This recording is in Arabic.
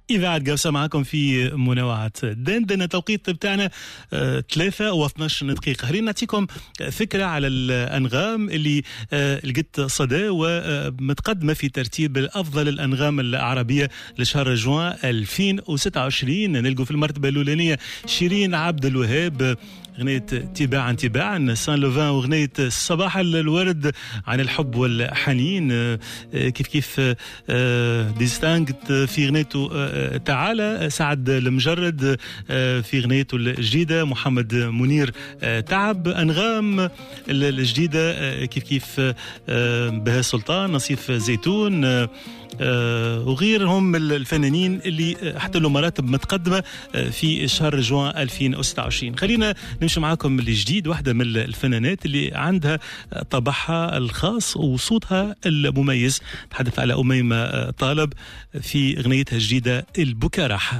إذاعة قوسة معكم في منوعة دندنة. توقيت بتاعنا 3:12 دقيقة. خلينا نعطيكم فكرة على الأنغام اللي لقيت صدى ومتقدمة في ترتيب أفضل الأنغام العربية لشهر جوان 2026. نلقوا في المرتبة الأولانية شيرين عبد الوهاب، أغنية تباعا سان لوفان، وأغنية صباح الورد عن الحب والحنين. كيف ديستانكت في أغنيته تعالى. سعد المجرد في أغنيته الجديدة. محمد منير تعب. أنغام الجديدة كيف بهاء سلطان، نصيف زيتون وغيرهم الفنانين اللي احتلوا مراتب متقدمة في شهر جوان 2026. خلينا نمشي معاكم الجديد. واحدة من الفنانات اللي عندها طبعها الخاص وصوتها المميز، تحدث على أميمة طالب في أغنيتها الجديدة البكا راحة.